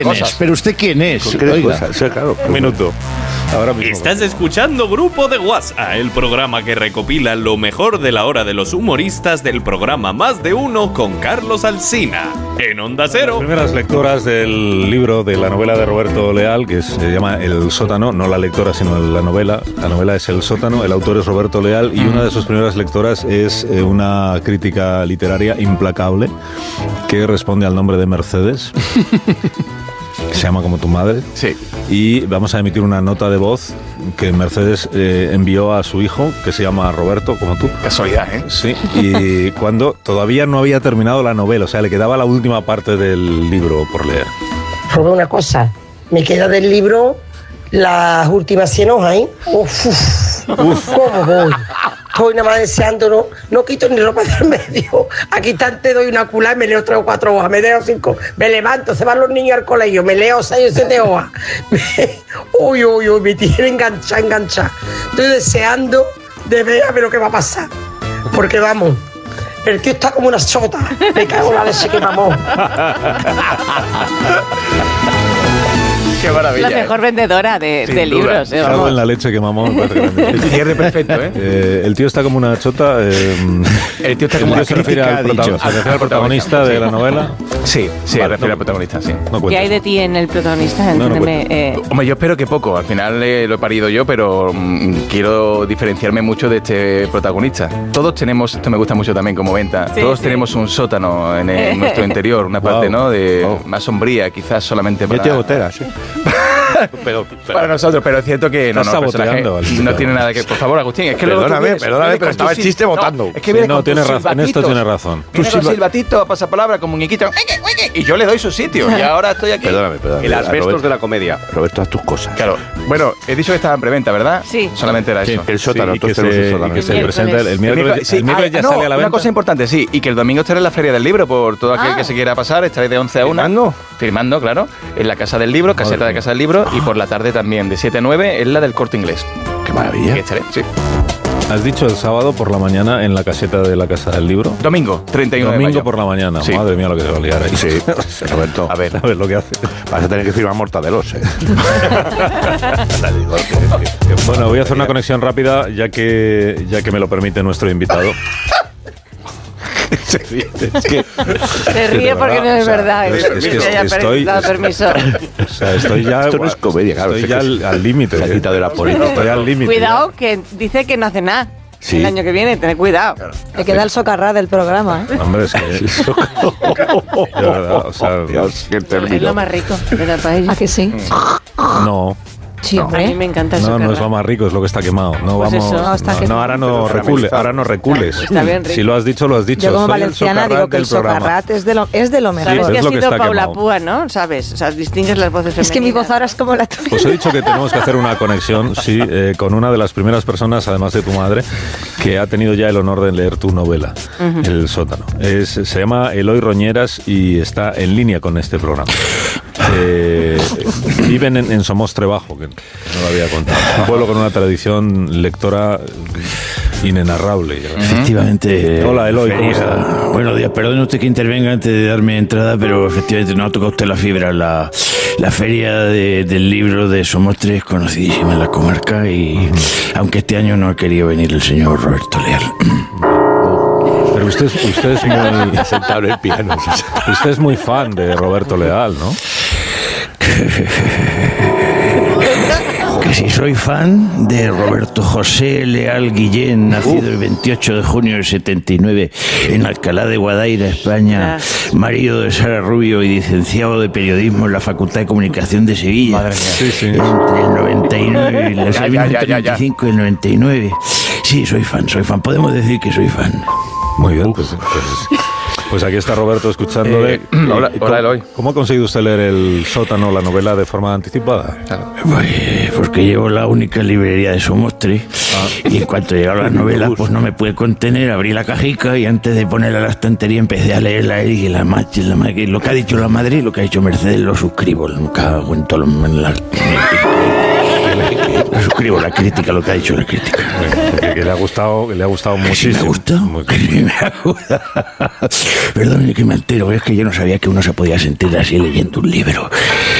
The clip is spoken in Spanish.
cosas. ¿Pero usted quién es? Sí, claro. Un minuto. Ahora mismo. Estás escuchando Grupo de WhatsApp, el programa que recopila lo mejor de la hora de los humoristas del programa Más de Uno con Carlos Alsina, en Onda Cero. Las primeras lectoras del libro de la novela de Roberto Leal, que se llama El Sótano, no la lectora, sino la novela. La novela es El Sótano, el autor es Roberto Leal, y una de sus primeras lectoras es una crítica literaria implacable que responde al nombre de Mercedes. Que se llama como tu madre. Sí. Y vamos a emitir una nota de voz que Mercedes envió a su hijo, que se llama Roberto, como tú. Casualidad, ¿eh? Sí, y cuando todavía no había terminado la novela, o sea, le quedaba la última parte del libro por leer. Robé una cosa, me queda del libro las últimas 100 hojas, ¿eh? Uf. ¿Cómo voy? Estoy nada más deseando, no quito ni ropa del medio. Aquí te doy una culá y me leo 3 o 4 hojas, me leo 5, me levanto, se van los niños al colegio, me leo 6 o 7 hojas. Uy, me tiene enganchada. Estoy deseando de ver a ver lo que va a pasar. Porque vamos, el tío está como una chota. Me cago en la leche que mamó. Qué maravilla. La mejor vendedora de libros. Algo en la leche que mamón. El cierre perfecto, ¿eh? El tío está como una chota. El tío está como una se refiere al protagonista de la novela. Sí, se refiere al protagonista, sí. No ¿Qué hay de ti en el protagonista? Entiéndeme. Hombre, yo espero que poco. Al final lo he parido yo, pero quiero diferenciarme mucho de este protagonista. Todos tenemos, esto me gusta mucho también como venta, tenemos un sótano en nuestro interior, una parte, ¿no? Más sombría, quizás solamente para... Yo te botera, sí. pero para nosotros, pero es cierto que no tiene nada que... Por favor, Agustín, es que perdóname, pero estaba el chiste votando. Es que viene con tiene razón, en esto tiene razón. Viene con silbatito, pasapalabra, con muñequito, y yo le doy su sitio, y ahora estoy aquí. Perdóname. El asbestos de la comedia. Roberto, haz tus cosas. Claro. Bueno, he dicho que estaba en preventa, ¿verdad? Sí. Solamente era eso. El sótano, y que se presenta el miércoles ya sale a la venta. Una cosa importante, sí, y que el domingo estaré en la Feria del Libro, por todo aquel que se quiera pasar, estaré de 11 a 1. Firmando, claro, en la Casa del Libro, caseta de Casa del Libro, y por la tarde también, de 7 a 9, en la del Corte Inglés. Qué maravilla. Estaré, sí. Has dicho el sábado por la mañana en la caseta de la Casa del Libro. Domingo, 31 de mayo. Domingo por la mañana. Sí. Madre mía lo que se va a liar ahí. Sí, Roberto. A ver lo que hace. Vas a tener que firmar mortadelos, ¿eh? Bueno, voy a hacer una conexión rápida, ya que me lo permite nuestro invitado. Se ríe porque no es verdad. Permiso. O sea, estoy ya... Esto no es comedia, claro. Estoy ya al límite. Se ha quitado de la política. Estoy al límite. Cuidado, que dice que no hace nada. Sí. El año que viene, tened cuidado. Claro. Te queda el socarrá del programa, ¿eh? Hombre, es que... de verdad, o sea... Dios, qué término. Es lo más rico de la paella. ¿A que sí? No. Sí, hombre. A mí me encanta eso. No es lo más rico, es lo que está quemado. No, Pues vamos. eso. Ahora no recules. Ahora no recules. Está bien rico. Si lo has dicho, lo has dicho. Yo como Soy valenciana digo que el socarrat es de lo mejor. Sabes que es ha lo que sido está Paula quemado. Púa, ¿no? ¿Sabes? O sea, distingues las voces femeninas. Es que mi voz ahora es como la tuya. Pues he dicho que tenemos que hacer una conexión, sí, con una de las primeras personas, además de tu madre, que ha tenido ya el honor de leer tu novela, El Sótano. Se llama Eloy Roñeras y está en línea con este programa. Viven en Somostre Bajo, que no lo había contado. Un pueblo con una tradición lectora inenarrable. Efectivamente. Hola, Eloy, ¿cómo está? Buenos días, perdone usted que intervenga antes de darme entrada, pero efectivamente no ha tocado usted la fibra. La feria del libro de Somostre es conocidísima en la comarca y aunque este año no ha querido venir el señor Roberto Leal. Pero usted es muy... Sentado en el piano. Usted es muy fan de Roberto Leal, ¿no? Que si soy fan de Roberto José Leal Guillén, nacido el 28 de junio del 79 en Alcalá de Guadaira, España, marido de Sara Rubio y licenciado de periodismo en la Facultad de Comunicación de Sevilla. Madre mía. Sí. Entre el 99 y el 95 y el 99. Sí, soy fan. Podemos decir que soy fan. Muy bien, pues aquí está Roberto escuchándole. Hola, Eloy. ¿Cómo ha conseguido usted leer El Sótano, la novela, de forma anticipada? Pues porque llevo la única librería de Somostre y en cuanto llegaron las novelas pues no me pude contener, abrí la cajica y antes de ponerla a la estantería empecé a leerla y lo que ha dicho la madre y lo que ha dicho Mercedes lo suscribo, nunca cuento lo suscribo, la crítica, lo que ha dicho la crítica. Que le ha gustado muchísimo. ¿Me ha gustado? Me ha gustado. Perdón, que me entero, es que yo no sabía que uno se podía sentir así leyendo un libro.